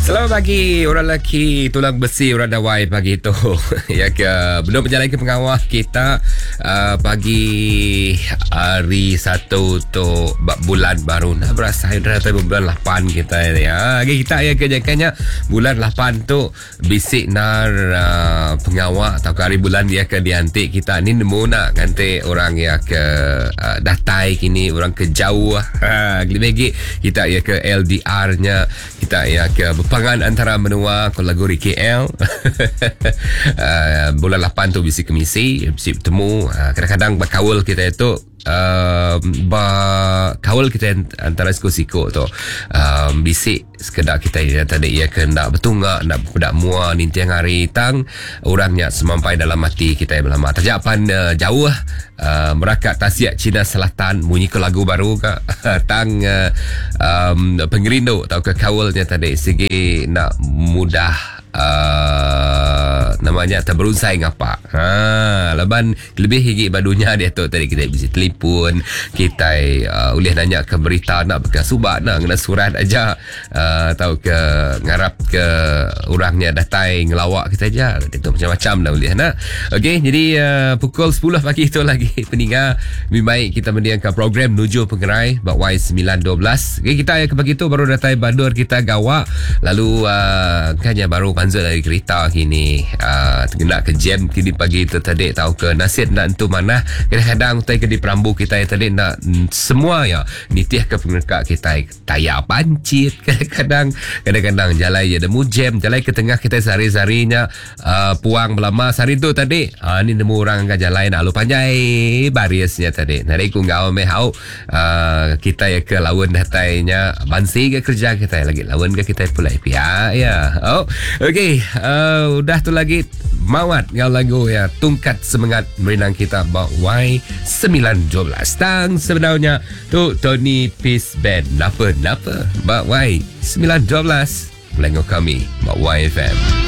Selamat pagi orang lelaki tulang besi orang dawai pagi tu. Ya ke belum berjalan ke pengawal kita pagi hari 1 tu bulan baru nak berasa dah bulan 8 kita ya. Kita ya kejakannya bulan 8 tu bisik nar pengawal atau hari bulan dia ke diantik kita ni nemu nak ganti orang ya ke datai kini orang ke jauh lagi kita ya ke LDR nya kita ya ke berpangan antara menua kalau lagu di KL. Bulan 8 tu bisik kemisi bisik bertemu kadang-kadang berkawal kita itu kawal kita antara siko-siko tu bisik sekedar kita tadi ia kena bertunggak nak pedak mua ni tiang hari tang orangnya semampai dalam hati kita belama tajapan jauh merakat tasiak Cina Selatan bunyi ke lagu baru ke tang pengerindu atau ke kawalnya tadi segi nak mudah namanya terberunsai ngapa leban lebih higi badunya dia tu tadi kita bisa telefon kita boleh nanya ke berita nak bekas subak nak kena surat aja atau ke ngarap ke orangnya datai ngelawak kita aja itu macam-macam dah boleh nak. Okey, jadi pukul 10 pagi tu lagi peninggal lebih baik kita mendiamkan program menuju pengerai bak Y912. Okey, kita ke pagi tu baru datai badur kita gawak lalu kanya baru panzul dari kereta kini kena ke jam kini pagi tu tadi tahu ke nasib nak entu mana kadang-kadang tadi ke di perambu kita tadi nak semua ya nitih ke pengerekak kita tayar pancit kadang-kadang jalan ya demu jam jalan ke tengah kita sehari-harinya puang belama sehari tu tadi ni nemu orang angkat jalan lalu panjai barisnya tadi nari ku ngau mehau kita ya ke lawan datainya bansi ke kerja kita lagi lawan ke kita pula pihak ya okey udah tu lagi mawat ngau lagu ya tungkat semangat merenang kita bak Y912 tang sebenarnya tu Tony Peace Band napa bak Y912 melengok kami bak YFM.